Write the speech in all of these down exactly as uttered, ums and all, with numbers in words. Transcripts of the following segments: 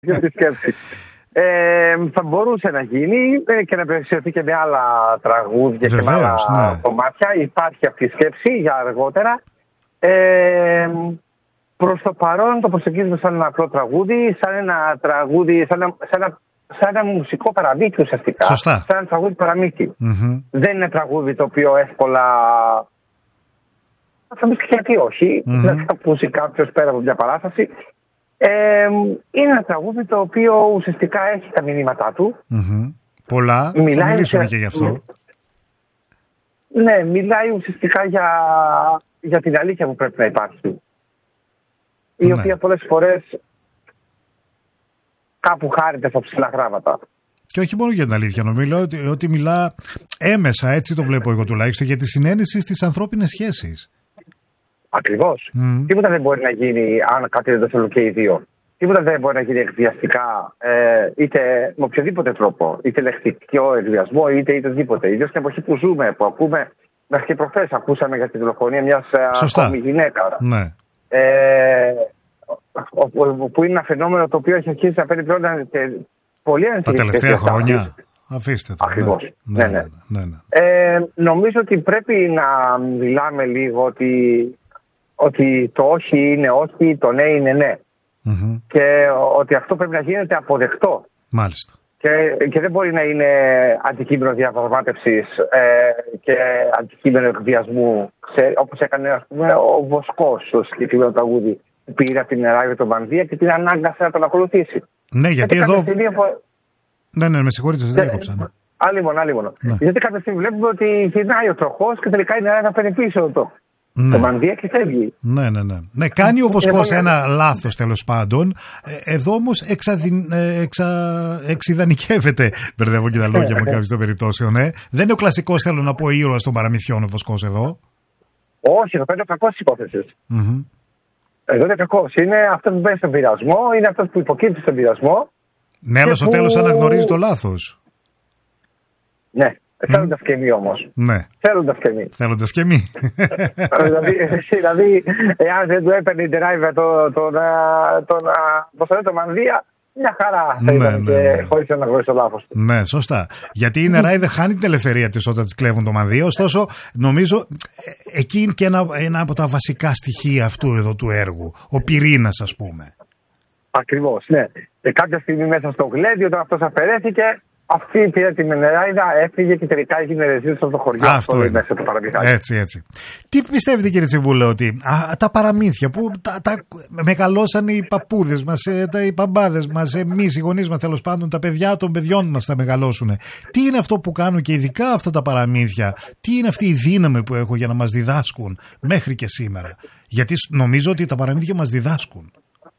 Για τη σκέψη. Ε, θα μπορούσε να γίνει και να περισσευτεί και με άλλα τραγούδια. Βεβαίως, και με άλλα ναι. κομμάτια. Υπάρχει αυτή η σκέψη για αργότερα. Ε, προς το παρόν το προσεγγίζουμε σαν ένα απλό τραγούδι, σαν ένα τραγούδι, σαν ένα, σαν ένα, σαν ένα μουσικό παραμύθι ουσιαστικά. Σωστά. Σαν ένα τραγούδι παραμύθι. Mm-hmm. Δεν είναι τραγούδι το οποίο εύκολα. Θα μου πει γιατί όχι, mm-hmm. να θα ακούσει κάποιο πέρα από μια παράσταση. Ε, είναι ένα τραγούδι το οποίο ουσιαστικά έχει τα μηνύματά του. Mm-hmm. Πολλά, μιλάει θα μιλήσουμε και γι' αυτό. Ναι, μιλάει ουσιαστικά για, για την αλήθεια που πρέπει να υπάρχει. Η ναι. οποία πολλές φορές κάπου χάρεται στα ψηλά γράμματα. Και όχι μόνο για την αλήθεια, νομίζω ότι, ότι μιλά έμεσα, έτσι το βλέπω εγώ τουλάχιστον, για τη συνένεση στις ανθρώπινες σχέσεις. Ακριβώς. Mm. Τίποτα δεν μπορεί να γίνει αν κάτι δεν το θέλουν και οι δύο. Τίποτα δεν μπορεί να γίνει εκβιαστικά, ε, είτε με οποιοδήποτε τρόπο, είτε λεκτικό εκβιασμό, είτε είτε οτιδήποτε. Ιδίως στην εποχή που ζούμε, που ακούμε, μέχρι και προχθές ακούσαμε για τη δολοφονία μιας ακόμη γυναίκα. Ναι. Ε, που είναι ένα φαινόμενο το οποίο έχει αρχίσει να παίρνει πλέον πολύ ανησυχητικές. Τα τελευταία χρόνια. Αφήστε το. Ακριβώς. Ναι, ναι, ναι. ναι, ναι, ναι. Ε, νομίζω ότι πρέπει να μιλάμε λίγο ότι, ότι το όχι είναι όχι, το ναι είναι ναι. Mm-hmm. Και ότι αυτό πρέπει να γίνεται αποδεκτό. Μάλιστα. Και, και δεν μπορεί να είναι αντικείμενο διαπραγμάτευσης ε, και αντικείμενο εκβιασμού, όπως έκανε ας πούμε, ο Βοσκός στο συγκεκριμένο τραγούδι. Πήρε από την Νεράγιο τον Βανδία και την ανάγκασε να τον ακολουθήσει. Ναι, γιατί, γιατί εδώ. Στιγμή... Ναι, ναι, με συγχωρείτε, σας διέκοψα. Ναι. Άλλη μόνο, άλλη μόνο. Ναι. Γιατί κάποια στιγμή βλέπουμε ότι γυρνάει ο τροχός και τελικά η Νεράγιο θα παίρνει πίσω το. Ναι. Το Βανδία και φεύγει. Ναι, ναι, ναι. Ναι, κάνει ο Βοσκός ένα λάθος τέλος πάντων. Εδώ όμως εξαδι... εξα... εξειδανικεύεται. Μπερδεύω και τα λόγια μου κάποιες των περιπτώσεων. Ε. Δεν είναι ο κλασικός, θέλω να πω, ήρωας των παραμυθιών ο Βοσκός εδώ. Όχι, εδώ παίρνει ο κακός της υπόθεσης. Mm-hmm. Εδώ είναι κακός. Είναι αυτός που μπαίνει στον πειρασμό, είναι αυτός που υποκύπτει στον πειρασμό. Ναι, αλλά στο που... τέλος αναγνωρίζει το λάθος. Ναι. Θέλοντας και εμεί όμως. Ναι. Θέλοντας και εμεί. Θέλοντας και εμεί. δηλαδή, δηλαδή, εάν δεν του έπαιρνε η driver τον το, το, το, το Μανδία, μια χαρά θα ήταν ναι, ναι, ναι. χωρίς να γνωρίσει το λάθος. Ναι, σωστά. Γιατί η Νεράη δεν χάνει την ελευθερία της όταν της κλέβουν το Μανδία. Ωστόσο, νομίζω εκεί είναι και ένα, ένα από τα βασικά στοιχεία αυτού εδώ του έργου. Ο πυρήνας, ας πούμε. Ακριβώς, ναι. Και κάποια στιγμή μέσα στο γλέντι, όταν αυτός αφαιρέθηκε, αυτή πήρε την Νεράιδα, έφυγε και τελικά έγινε ρεζίλ στο χωριό. Α, αυτό είναι. Μέσα το έτσι, έτσι. Τι πιστεύετε, κύριε Τσιβούλα, ότι α, τα παραμύθια που τα, τα μεγαλώσαν οι παππούδες μας, τα, οι παμπάδες μας, εμείς οι γονείς μας, τέλος πάντων, τα παιδιά των παιδιών μας τα μεγαλώσουν. Τι είναι αυτό που κάνουν και ειδικά αυτά τα παραμύθια, τι είναι αυτή η δύναμη που έχουν για να μας διδάσκουν μέχρι και σήμερα? Γιατί νομίζω ότι τα παραμύθια μας διδάσκουν.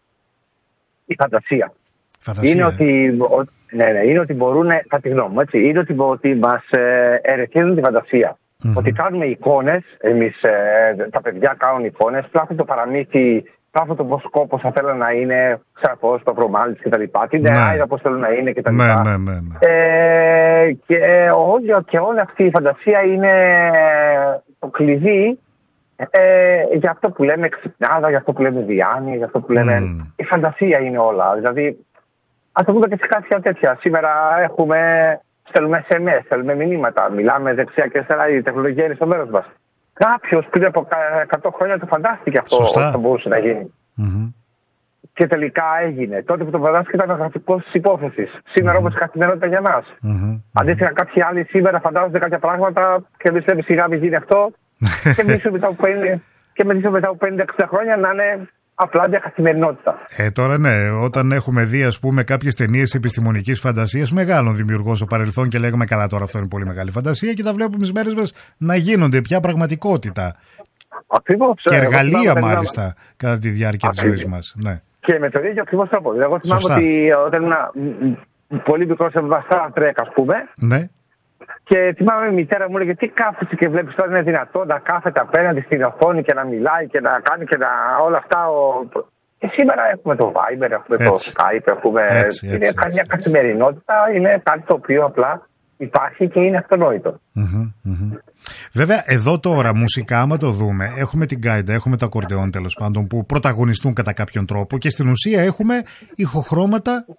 Η φαντασία. Φαντασία είναι, ε. ότι, ο, ναι, ναι, είναι ότι μπορούν, κατά τη γνώμη μου, έτσι, είναι ότι, ότι μας ε, ερεθίζουν τη φαντασία. Mm-hmm. Ότι κάνουμε εικόνες, εμείς ε, τα παιδιά κάνουν εικόνες, πλάθουν το παραμύθι, πλάθουν το Βοσκό πώς θα θέλουν να είναι, ξέρω, το Βρωμάλης κτλ. Την Νεράιδα πώς θέλουν να είναι κτλ. Ναι, ναι, ναι, ναι. Ε, και, όλη, και όλη αυτή η φαντασία είναι το κλειδί ε, για αυτό που λέμε ξυπνάδα, για αυτό που λέμε διάνοια, για αυτό που λέμε. Mm. Η φαντασία είναι όλα. Δηλαδή, ας το πούμε και σε κάποια τέτοια. Σήμερα έχουμε, στέλνουμε ες εμ ες, στέλνουμε μηνύματα, μιλάμε δεξιά και αριστερά, η τεχνολογία είναι στο μέρος μας. Κάποιος πριν από εκατό χρόνια το φαντάστηκε αυτό ότι θα μπορούσε να γίνει. Mm-hmm. Και τελικά έγινε. Τότε που το φαντάστηκε ήταν ο γραφικός της υπόθεσης. Σήμερα mm-hmm. όμως η καθημερινότητα για μας. Mm-hmm. Αντίστοιχα, κάποιοι άλλοι σήμερα φαντάζονται κάποια πράγματα και εμείς λέμε σιγά μην γίνει αυτό. και εμείς μετά από πενήντα εξήντα χρόνια να είναι απλά για καθημερινότητα. Ε, τώρα ναι, όταν έχουμε δει, ας πούμε, κάποιες ταινίες επιστημονικής φαντασίας μεγάλων δημιουργών στο παρελθόν και λέγαμε καλά, τώρα αυτό είναι πολύ μεγάλη φαντασία, και τα βλέπουμε στις μέρες μας να γίνονται πια πραγματικότητα. Ακριβώς. Και εργαλεία μάλιστα να... κατά τη διάρκεια της ζωής μας. Ναι. Και με τον ίδιο ακριβώς τρόπο. Εγώ θυμάμαι ότι όταν ήμουν πολύ μικρός βαστά τρέκα, ας πούμε. Ναι. Και θυμάμαι η μητέρα μου έλεγε τι κάθεσαι και βλέπεις τώρα, είναι δυνατόν να κάθεται απέναντι στην οθόνη και να μιλάει και να κάνει και να όλα αυτά. Ο... Και σήμερα έχουμε το Viber, έχουμε έτσι. Το Skype, έχουμε. Έτσι, είναι έτσι, καμιά έτσι, καθημερινότητα, είναι κάτι το οποίο απλά υπάρχει και είναι αυτονόητο. Mm-hmm, mm-hmm. Βέβαια, εδώ τώρα μουσικά, άμα το δούμε, έχουμε την γκάιντα, έχουμε τα ακορντεόν τέλος πάντων που πρωταγωνιστούν κατά κάποιον τρόπο και στην ουσία έχουμε ηχοχρώματα